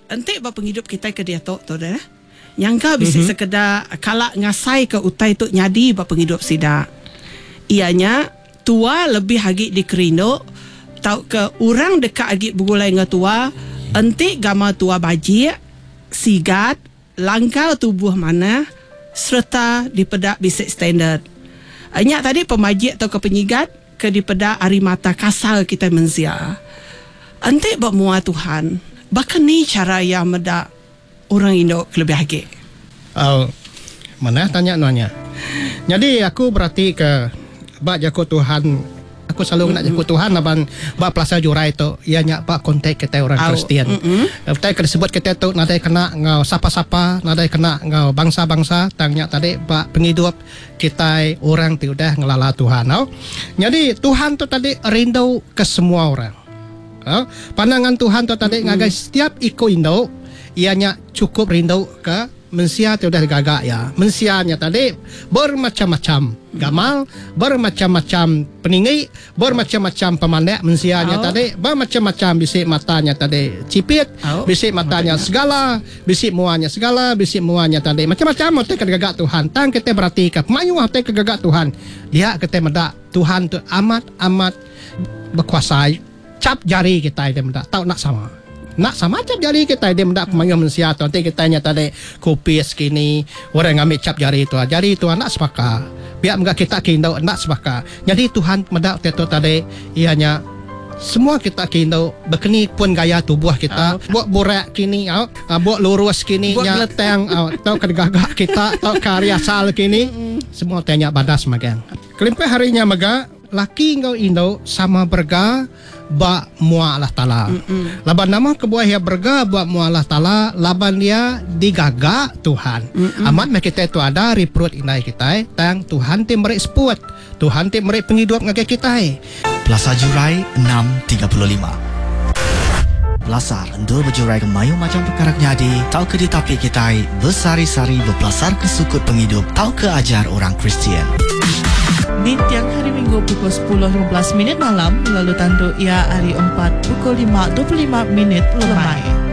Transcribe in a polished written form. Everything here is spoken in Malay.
entik ba penghidup kita ke dia tu dah. Yang bisa sekedar kalak ngasai ke utai tu nyadi ba penghidup sida. Ianya tua lebih hagi dikerino tau ke orang dekat hagi bergulai dengan tua, entik gama tua baji, sigat, langkau tubuh mana serta dipedak bisik standard. Banyak tadi pemajik atau ke penyigat ke dipedak ari mata kasar kita menzia. Entik ba mua Tuhan. Bahkan ni cara yang medak orang Indo lebih hagi. Mana tanya. Jadi aku berarti ke bak jago Tuhan. Aku selalu nak jago Tuhan aban bak pelasa jurai tu ianya bak kontek kita orang Kristian. Tapi kalau disebut kita tu nadai kena ngau sapa-sapa, nadai kena ngau bangsa-bangsa, tanya tadi bak penghidup kita orang tu dah ngelala Tuhan. Jadi Tuhan tu tadi rindu ke semua orang. Pandangan Tuhan tu tadi ngagai setiap iko Indo ianya cukup rindu ke mensia tu dah gagak ya. Mensianya tadi bermacam-macam gamal, bermacam-macam peninggi, bermacam-macam pemandai. Mensianya tadi bermacam-macam, bisik matanya tadi cipit, bisik matanya segala, bisik muanya segala, bisik muanya tadi macam-macam. Kita gagak Tuhan. Tang kita berarti ke pemayu kita gagak Tuhan. Dia kita medak Tuhan tu amat berkuasa. Cap jari kita dia mendak tahu nak sama. Nak sama cap jari kita dia mendak pemayu manusia tu. Nanti kita nya tadi kopi sekini orang ambil cap jari tu. Jari tu nak sepakat. Biar enggak kita kindo nak sepakat. Jadi Tuhan mendak tu tadi ianya semua kita kindo berkeni pun gaya tubuh kita. Buat borak kini buat lurus kini nya tang tau kedegagak kita tau karya sal kini semua tanya badas magang. Kelimpe harinya maga laki engkau Indo sama berga ba mua Allah Ta'ala. Laban nama kebuah ya berga ba mua Allah Ta'ala, laban dia digaga Tuhan. Amat kita itu ada reprut inai kita tang Tuhan tim merik seput, Tuhan tim merik penghidup ngagai kita. Plaza Jurai 6.35. Belasar endul berjurai ke mayu macam perkara nyadi, tau ke di tapi kita bersari-sari berpelasar ke sukut penghidup, tau ke ajar orang Kristian. Di tiang hari Minggu pukul 10.15 malam, lalu tandu ia hari 4 pukul 5.25 lemai.